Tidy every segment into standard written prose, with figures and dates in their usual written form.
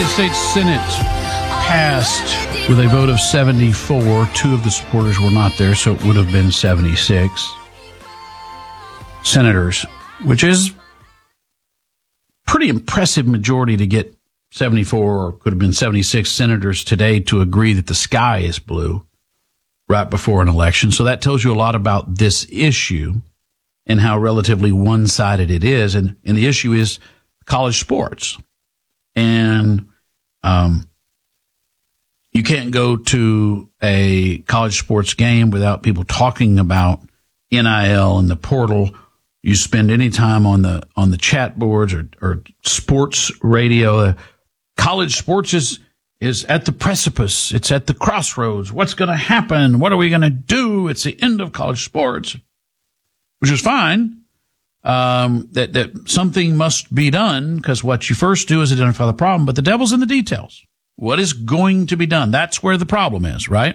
United States Senate passed with a vote of 74. Two of the supporters were not there, so it would have been 76 senators, which is pretty impressive majority to get 74, or could have been 76 senators today to agree that the sky is blue right before an election. So that tells you a lot about this issue and how relatively one-sided it is. And the issue is college sports. And you can't go to a college sports game without people talking about NIL and the portal. You spend any time on the chat boards or sports radio. College sports is at the precipice. It's at the crossroads. What's going to happen? What are we going to do? It's the end of college sports, which is fine. That something must be done, because what you first do is identify the problem, but the devil's in the details. What is going to be done? That's where the problem is, right?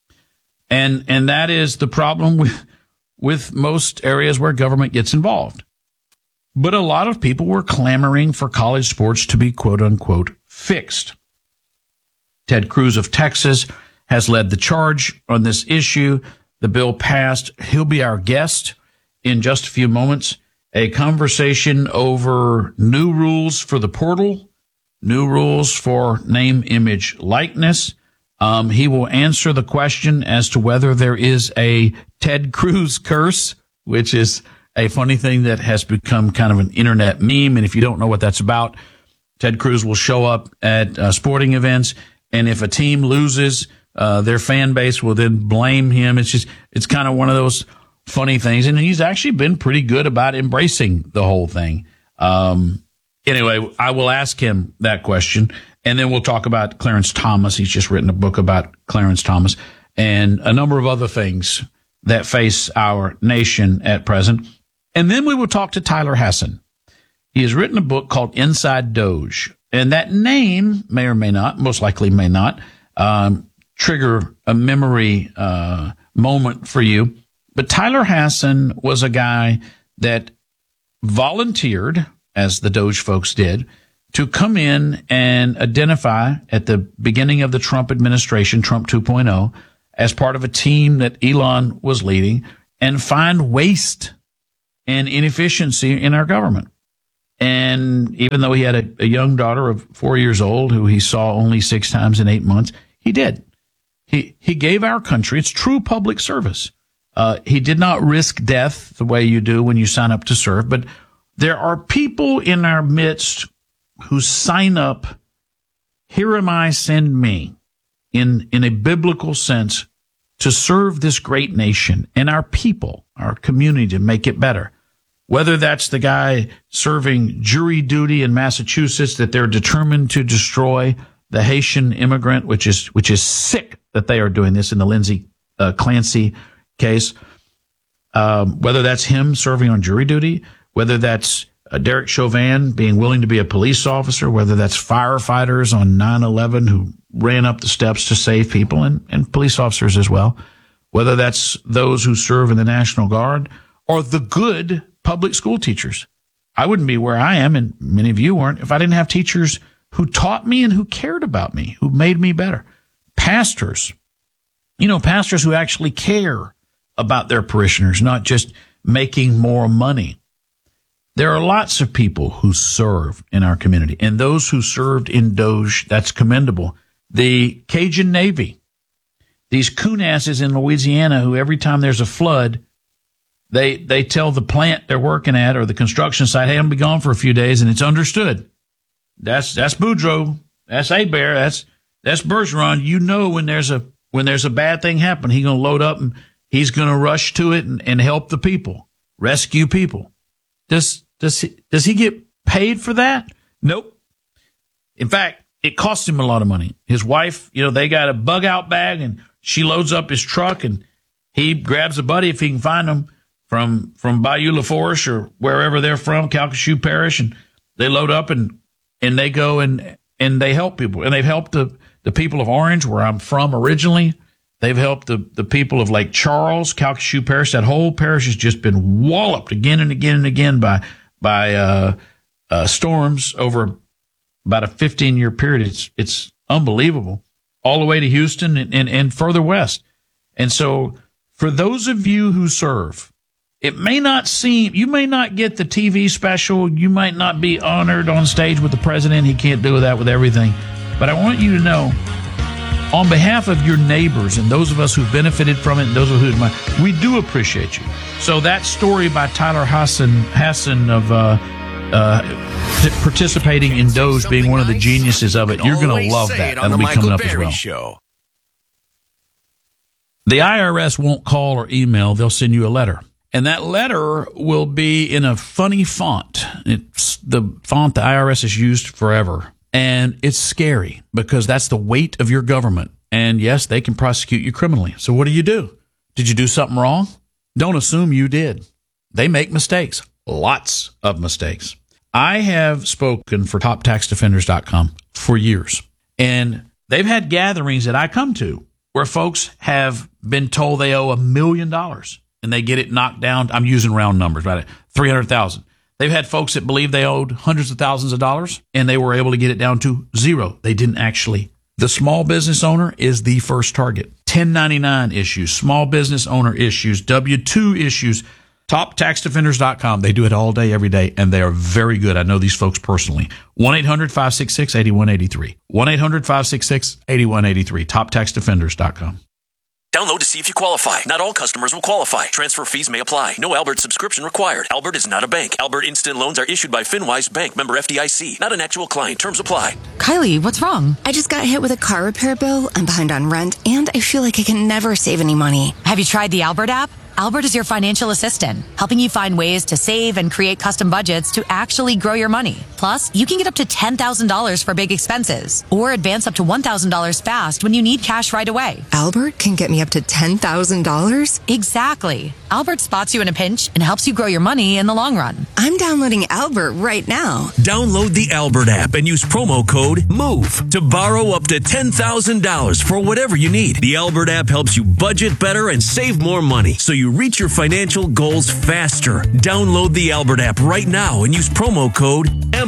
And that is the problem with most areas where government gets involved. But a lot of people were clamoring for college sports to be quote unquote fixed. Ted Cruz of Texas has led the charge on this issue. The bill passed. He'll be our guest in just a few moments. A conversation over new rules for the portal, new rules for name, image, likeness. He will answer the question as to whether there is a Ted Cruz curse, which is a funny thing that has become kind of an internet meme. And if you don't know what that's about, Ted Cruz will show up at sporting events, and if a team loses, their fan base will then blame him. It's kind of one of those funny things. And he's actually been pretty good about embracing the whole thing. Anyway, I will ask him that question, and then we'll talk about Clarence Thomas. He's just written a book about Clarence Thomas and a number of other things that face our nation at present. And then we will talk to Tyler Hasson. He has written a book called Inside Doge. And that name may or may not, most likely may not, trigger a memory moment for you. But Tyler Hasson was a guy that volunteered, as the Doge folks did, to come in and identify at the beginning of the Trump administration, Trump 2.0, as part of a team that Elon was leading, and find waste and inefficiency in our government. And even though he had a young daughter of 4 years old who he saw only 6 times in 8 months, he did. He gave our country its true public service. He did not risk death the way you do when you sign up to serve, but there are people in our midst who sign up, here am I, send me, in a biblical sense, to serve this great nation and our people, our community, to make it better. Whether that's the guy serving jury duty in Massachusetts that they're determined to destroy, the Haitian immigrant, which is sick that they are doing this in the Lindsay Clancy case, whether that's him serving on jury duty, whether that's Derek Chauvin being willing to be a police officer, whether that's firefighters on 9/11 who ran up the steps to save people, and police officers as well, whether that's those who serve in the National Guard, or the good public school teachers. I wouldn't be where I am, and many of you weren't, if I didn't have teachers who taught me and who cared about me, who made me better. Pastors, pastors who actually care about their parishioners, not just making more money. There are lots of people who serve in our community, and those who served in Doge, that's commendable. The Cajun Navy, these coonasses in Louisiana who every time there's a flood, they tell the plant they're working at or the construction site, hey, I'm going to be gone for a few days, and it's understood. That's Boudreaux. That's Hebert. That's Bergeron. When there's a bad thing happen, he's going to load up and he's going to rush to it and help the people, rescue people. Does he get paid for that? Nope. In fact, it costs him a lot of money. His wife, they got a bug out bag and she loads up his truck and he grabs a buddy if he can find them from Bayou Lafourche or wherever they're from, Calcasieu Parish, and they load up and they go and they help people. And they've helped the people of Orange, where I'm from originally. They've helped the people of Lake Charles, Calcasieu Parish. That whole parish has just been walloped again and again and again by storms over about a 15-year period. It's unbelievable, all the way to Houston and further west. And so for those of you who serve, it may not seem, you may not get the TV special. You might not be honored on stage with the president. He can't do that with everything. But I want you to know, on behalf of your neighbors and those of us who've benefited from it and those who admire, we do appreciate you. So that story by Tyler Hassan of participating in Doge, being one of the geniuses of it, you're going to love that. That'll be coming up as well. Show. The IRS won't call or email. They'll send you a letter. And that letter will be in a funny font. It's the font the IRS has used forever. And it's scary because that's the weight of your government. And yes, they can prosecute you criminally. So what do? Did you do something wrong? Don't assume you did. They make mistakes. Lots of mistakes. I have spoken for TopTaxDefenders.com for years. And they've had gatherings that I come to where folks have been told they owe $1 million and they get it knocked down. I'm using round numbers, right? 300,000. They've had folks that believe they owed hundreds of thousands of dollars and they were able to get it down to zero. They didn't actually. The small business owner is the first target. 1099 issues, small business owner issues, W-2 issues, TopTaxDefenders.com. They do it all day, every day, and they are very good. I know these folks personally. 1-800-566-8183. 1-800-566-8183. TopTaxDefenders.com. Download to see if you qualify. Not all customers will qualify. Transfer fees may apply. No Albert subscription required. Albert is not a bank. Albert Instant Loans are issued by FinWise Bank, member FDIC. Not an actual client. Terms apply. Kylie, what's wrong? I just got hit with a car repair bill. I'm behind on rent, and I feel like I can never save any money. Have you tried the Albert app? Albert is your financial assistant, helping you find ways to save and create custom budgets to actually grow your money. Plus, you can get up to $10,000 for big expenses or advance up to $1,000 fast when you need cash right away. Albert can get me up to $10,000? Exactly. Albert spots you in a pinch and helps you grow your money in the long run. I'm downloading Albert right now. Download the Albert app and use promo code MOVE to borrow up to $10,000 for whatever you need. The Albert app helps you budget better and save more money so you reach your financial goals faster. Download the Albert app right now and use promo code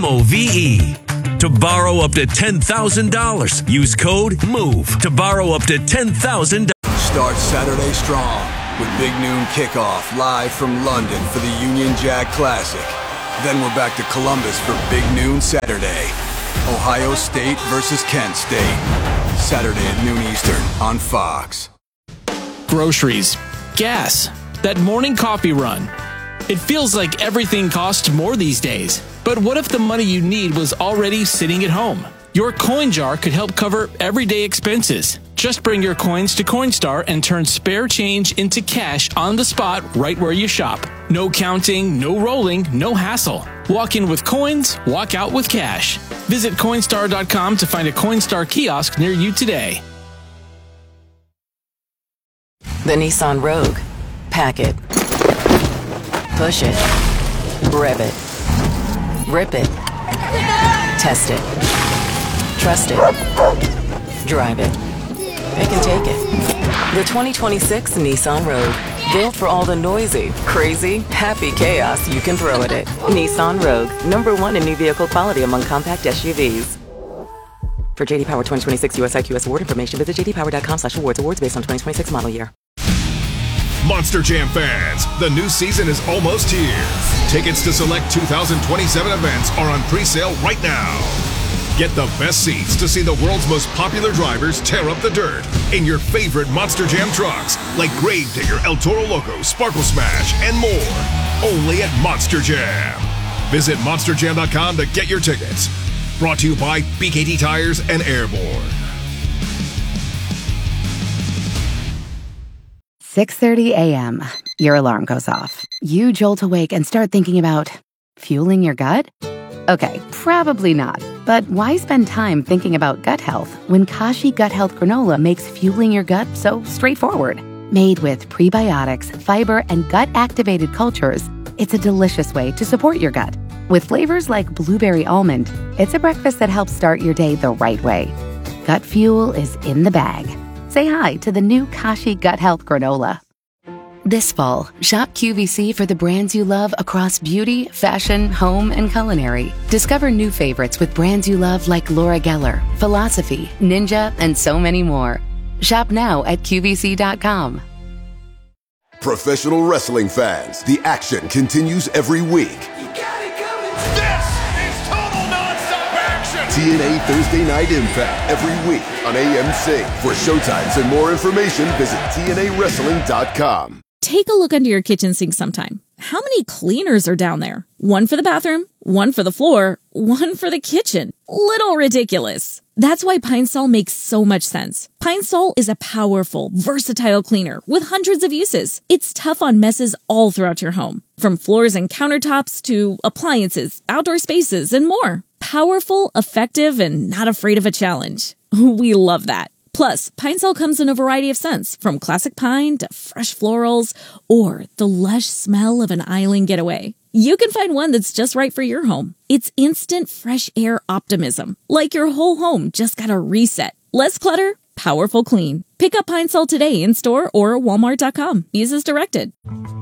MOVE to borrow up to $10,000. Use code MOVE to borrow up to $10,000. Start Saturday strong with Big Noon Kickoff live from London for the Union Jack Classic. Then we're back to Columbus for Big Noon Saturday. Ohio State versus Kent State. Saturday at noon Eastern on Fox. Groceries, gas, that morning coffee run. It feels like everything costs more these days. But what if the money you need was already sitting at home? Your coin jar could help cover everyday expenses. Just bring your coins to Coinstar and turn spare change into cash on the spot right where you shop. No counting, no rolling, no hassle. Walk in with coins, walk out with cash. Visit Coinstar.com to find a Coinstar kiosk near you today. The Nissan Rogue. Pack it. Push it. Rev it. Rip it. Test it. Trust it. Drive it. Pick and take it. The 2026 Nissan Rogue. Built for all the noisy, crazy, happy chaos you can throw at it. Nissan Rogue. #1 in new vehicle quality among compact SUVs. For JD Power 2026 US IQS award information, visit jdpower.com/awards. Awards based on 2026 model year. Monster Jam fans, the new season is almost here. Tickets to select 2027 events are on pre-sale right now. Get the best seats to see the world's most popular drivers tear up the dirt in your favorite Monster Jam trucks, like Gravedigger, El Toro Loco, Sparkle Smash, and more. Only at Monster Jam. Visit monsterjam.com to get your tickets. Brought to you by BKT Tires and Airborne. 6:30 a.m. Your alarm goes off. You jolt awake and start thinking about fueling your gut? Okay, probably not. But why spend time thinking about gut health when Kashi Gut Health Granola makes fueling your gut so straightforward? Made with prebiotics, fiber, and gut-activated cultures, it's a delicious way to support your gut. With flavors like blueberry almond, it's a breakfast that helps start your day the right way. Gut fuel is in the bag. Say hi to the new Kashi Gut Health Granola. This fall, shop QVC for the brands you love across beauty, fashion, home, and culinary. Discover new favorites with brands you love like Laura Geller, Philosophy, Ninja, and so many more. Shop now at QVC.com. Professional wrestling fans, the action continues every week. This is total nonstop action. TNA Thursday Night Impact every week on AMC. For showtimes and more information, visit TNAWrestling.com. Take a look under your kitchen sink sometime. How many cleaners are down there? One for the bathroom, one for the floor, one for the kitchen. Little ridiculous. That's why Pine Sol makes so much sense. Pine Sol is a powerful, versatile cleaner with hundreds of uses. It's tough on messes all throughout your home, from floors and countertops to appliances, outdoor spaces, and more. Powerful, effective, and not afraid of a challenge. We love that. Plus, Pine Sol comes in a variety of scents, from classic pine to fresh florals, or the lush smell of an island getaway. You can find one that's just right for your home. It's instant fresh air optimism, like your whole home just got a reset. Less clutter, powerful clean. Pick up Pine Sol today in store or Walmart.com. Use as directed.